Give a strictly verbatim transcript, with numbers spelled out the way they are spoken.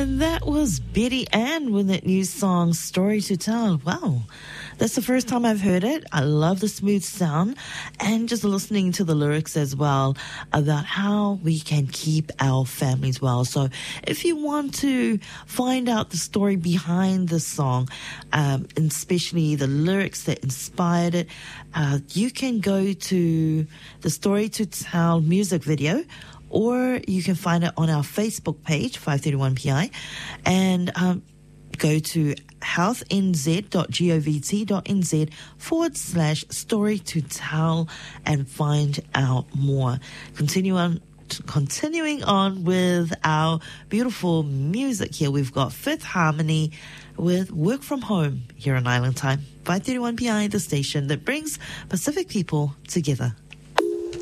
And that was Betty Ann with that new song, Story to Tell. Wow, that's the first time I've heard it. I love the smooth sound and just listening to the lyrics as well about how we can keep our families well. So if you want to find out the story behind the song, um, and especially the lyrics that inspired it, uh, you can go to the Story to Tell music video, or you can find it on our Facebook page, five thirty-one P I, and um, go to healthnz.govt.nz forward slash story to tell and find out more. Continue on, continuing on with our beautiful music here. We've got Fifth Harmony with Work From Home here on Island Time. five thirty-one P I, the station that brings Pacific people together.